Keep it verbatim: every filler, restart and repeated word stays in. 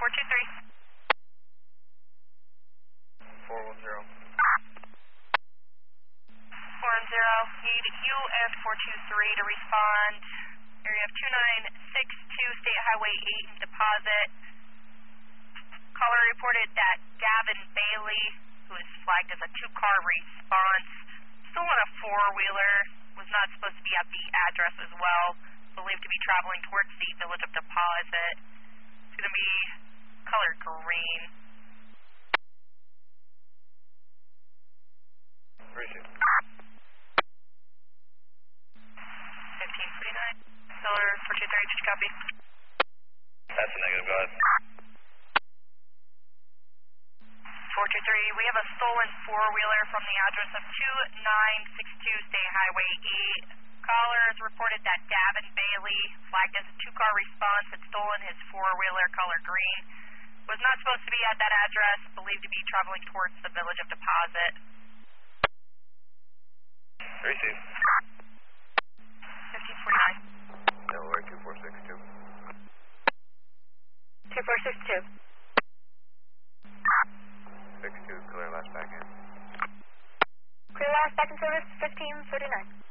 two three. four one zero. four one zero. Need you and four two three to respond. Area of two nine six two, State Highway eight in Deposit. Caller reported that Gavin Bailey, who is flagged as a two-car response, still on a four-wheeler, was not supposed to be at the address as well, believed to be traveling towards the Village of Deposit. It's going to be color green. Appreciate it. fifteen forty-nine. Color four two three, did you copy? That's a negative, go ahead. four two three, we have a stolen four-wheeler from the address of two nine six two State Highway eight. Caller has reported that Gavin Bailey, flagged as a two-car response, had stolen his four-wheeler, color green. Was not supposed to be at that address, believed to be traveling towards the Village of Deposit. Receive. fifteen forty-nine. Delaware two four six two. two four six two. six two, clear last back in. Clear last back in service, fifteen forty-nine.